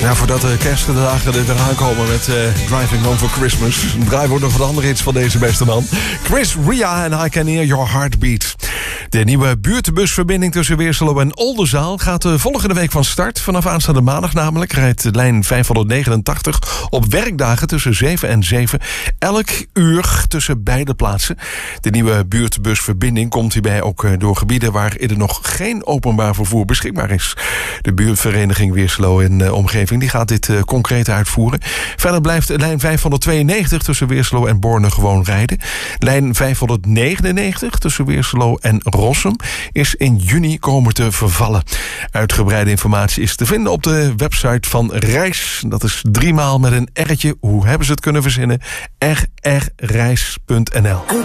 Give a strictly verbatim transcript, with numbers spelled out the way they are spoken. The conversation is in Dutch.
Ja, voordat de kerstdagen er weer aankomen met uh, Driving Home for Christmas, draaien we nog wat andere hits van deze beste man. Chris Ria en I Can Hear Your Heartbeat. De nieuwe buurtbusverbinding tussen Weerschelo en Oldenzaal gaat de volgende week van start. Vanaf aanstaande maandag namelijk rijdt lijn vijfhonderdnegenentachtig op werkdagen tussen zeven en zeven. Elk uur tussen beide plaatsen. De nieuwe buurtbusverbinding komt hierbij ook door gebieden waarin er nog geen openbaar vervoer beschikbaar is. De buurtvereniging Weerschelo en uh, omgeving die gaat dit uh, concreet uitvoeren. Verder blijft lijn vijfhonderdtweeënnegentig tussen Weerschelo en Borne gewoon rijden. Lijn vijfhonderdnegenennegentig tussen Weerschelo en Rossum is in juni komen te vervallen. Uitgebreide informatie is te vinden op de website van Reis. Dat is driemaal met een R'tje. Hoe hebben ze het kunnen verzinnen? r r reis punt n l.